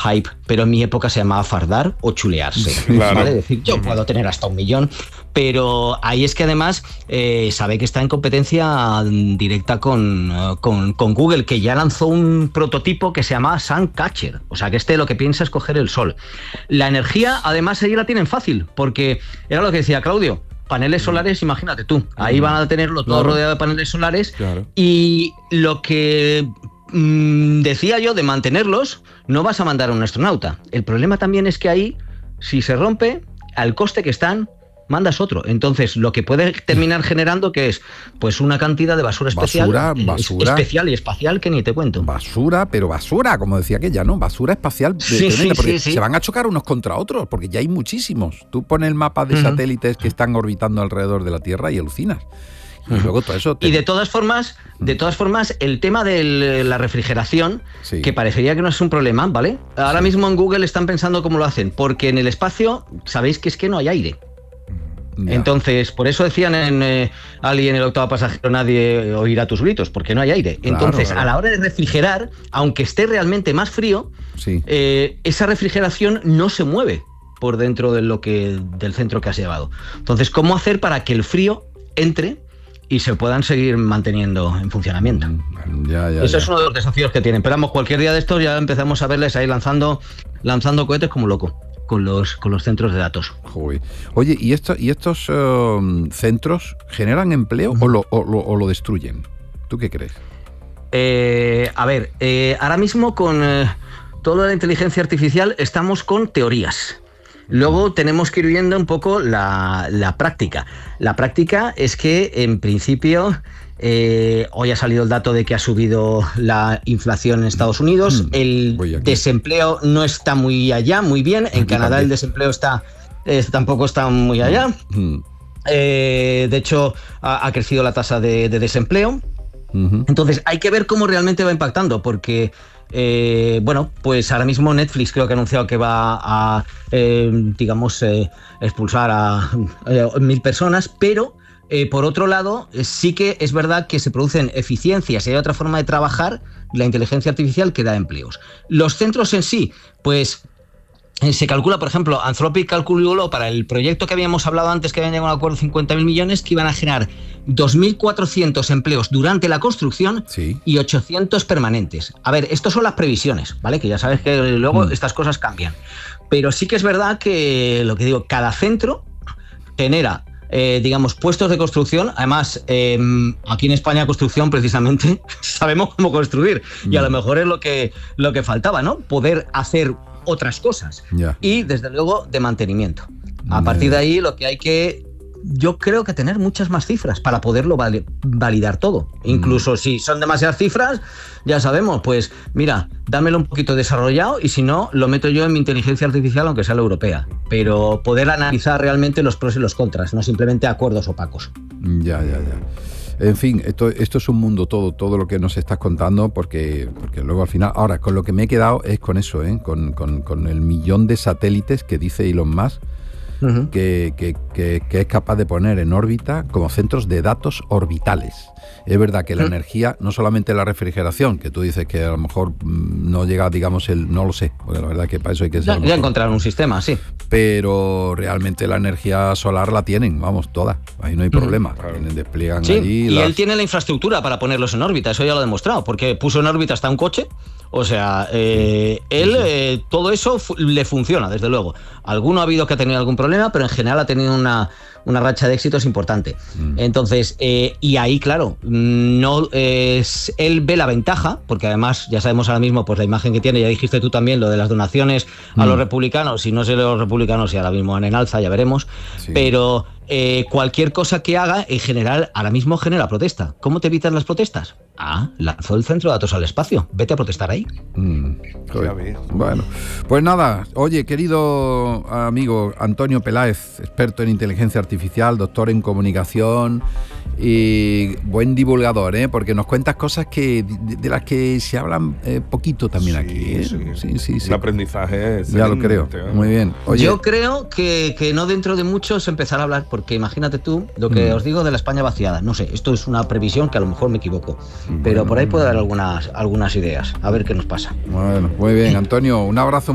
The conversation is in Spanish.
hype, pero en mi época se llamaba fardar o chulearse. Claro. ¿Vale? Es decir, yo puedo tener hasta 1 millón, pero ahí es que además sabe que está en competencia directa con Google, que ya lanzó un prototipo que se llama Suncatcher. O sea, que lo que piensa es coger el sol. La energía, además, ahí la tienen fácil, porque era lo que decía Claudio. Paneles solares, imagínate tú, ahí van a tenerlo todo rodeado de paneles solares, y lo que decía yo de mantenerlos, no vas a mandar a un astronauta. El problema también es que ahí, si se rompe, al coste que están, mandas otro. Entonces, lo que puede terminar generando que es pues una cantidad de basura especial, especial y espacial que ni te cuento. Basura, pero basura, como decía aquella, ¿no? Basura espacial tremenda, porque se van a chocar unos contra otros, porque ya hay muchísimos. Tú pones el mapa de satélites que están orbitando alrededor de la Tierra y alucinas. Y luego todo eso y de todas formas, el tema de la refrigeración, que parecería que no es un problema, ¿vale? Ahora mismo en Google están pensando cómo lo hacen, porque en el espacio sabéis que es que no hay aire. Ya. Entonces, por eso decían en Ali, en el octavo pasajero, nadie oirá tus gritos, porque no hay aire. Entonces, a la hora de refrigerar, aunque esté realmente más frío, esa refrigeración no se mueve por dentro del centro que has llevado. Entonces, ¿cómo hacer para que el frío entre y se puedan seguir manteniendo en funcionamiento? Eso es uno de los desafíos que tienen. Pero vamos, cualquier día de estos ya empezamos a verles ahí lanzando cohetes como loco con los centros de datos. Oye, ¿y estos centros generan empleo o lo destruyen? ¿Tú qué crees? Ahora mismo con toda la inteligencia artificial estamos con teorías. Luego tenemos que ir viendo un poco la práctica. La práctica es que, en principio, hoy ha salido el dato de que ha subido la inflación en Estados Unidos. El desempleo no está muy bien. En Canadá el desempleo tampoco está muy allá. De hecho, ha crecido la tasa de desempleo. Entonces, hay que ver cómo realmente va impactando, porque pues ahora mismo Netflix creo que ha anunciado que va a, expulsar a 1.000 personas, pero por otro lado, sí que es verdad que se producen eficiencias y hay otra forma de trabajar la inteligencia artificial que da empleos. Los centros en sí, pues se calcula, por ejemplo, Anthropic calculó para el proyecto que habíamos hablado antes, que habían llegado a un acuerdo, 50.000 millones, que iban a generar 2.400 empleos durante la construcción y 800 permanentes. A ver, estas son las previsiones, ¿vale? Que ya sabes que luego estas cosas cambian. Pero sí que es verdad que, lo que digo, cada centro genera puestos de construcción. Además, aquí en España, construcción, precisamente, sabemos cómo construir. Y a lo mejor es lo que faltaba, ¿no? Poder hacer otras cosas. Y, desde luego, de mantenimiento. A partir de ahí, lo que hay que, yo creo que tener muchas más cifras para poderlo validar todo. Incluso si son demasiadas cifras, ya sabemos, pues mira, dámelo un poquito desarrollado y si no, lo meto yo en mi inteligencia artificial, aunque sea la europea. Pero poder analizar realmente los pros y los contras, no simplemente acuerdos opacos. Ya. En fin, esto es un mundo todo lo que nos estás contando, porque luego al final, ahora con lo que me he quedado es con eso, con el 1.000.000 de satélites que dice Elon Musk, que es capaz de poner en órbita como centros de datos orbitales. Es verdad que la energía, no solamente la refrigeración, que tú dices que a lo mejor no llega, no lo sé, porque la verdad que para eso hay que ser... Ya encontraron un sistema, sí. Pero realmente la energía solar la tienen, vamos, toda. Ahí no hay problema. Despliegan allí... Y él tiene la infraestructura para ponerlos en órbita, eso ya lo ha demostrado, porque puso en órbita hasta un coche. O sea, todo eso le funciona, desde luego. Alguno ha habido que ha tenido algún problema, pero en general ha tenido una racha de éxitos importante. Entonces, y ahí, claro, él ve la ventaja, porque además ya sabemos ahora mismo pues la imagen que tiene, ya dijiste tú también lo de las donaciones a los republicanos, si no sé los republicanos y ahora mismo van en alza, ya veremos, pero cualquier cosa que haga, en general, ahora mismo genera protesta. ¿Cómo te evitan las protestas? Lanzó el centro de datos al espacio, vete a protestar ahí. Bueno, pues nada, oye, querido amigo Antonio Peláez, experto en inteligencia artificial, doctor en comunicación y buen divulgador, porque nos cuentas cosas de las que se hablan poquito también aquí. Sí. Un aprendizaje excelente. Ya lo creo, muy bien. Oye, yo creo que no dentro de mucho se empezará a hablar, porque imagínate tú lo que os digo de la España vaciada. No sé, esto es una previsión que a lo mejor me equivoco, pero por ahí puede haber algunas ideas. A ver qué nos pasa. Bueno, muy bien, Antonio, un abrazo.